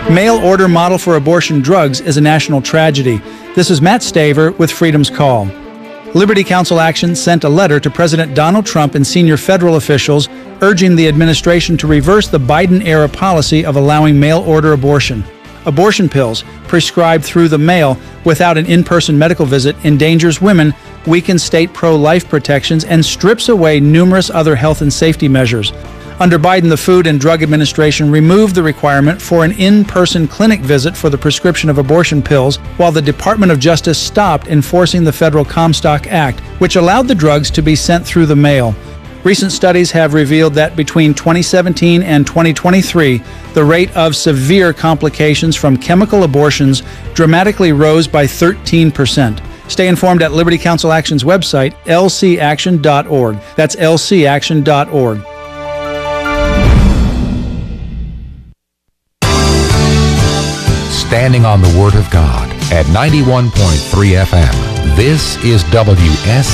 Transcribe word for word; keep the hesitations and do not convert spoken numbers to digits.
Mail order model for abortion drugs is a national tragedy. This is Matt Staver with Freedom's Call. Liberty Counsel Action sent a letter to President Donald Trump and senior federal officials urging the administration to reverse the Biden-era policy of allowing mail-order abortion. Abortion pills prescribed through the mail without an in-person medical visit endangers women, weakens state pro-life protections, and strips away numerous other health and safety measures. Under Biden, the Food and Drug Administration removed the requirement for an in-person clinic visit for the prescription of abortion pills, while the Department of Justice stopped enforcing the Federal Comstock Act, which allowed the drugs to be sent through the mail. Recent studies have revealed that between twenty seventeen and twenty twenty-three, the rate of severe complications from chemical abortions dramatically rose by thirteen percent. Stay informed at Liberty Counsel Action's website, L C action dot org. That's L C action dot org. Standing on the Word of God at ninety-one point three F M. This is W S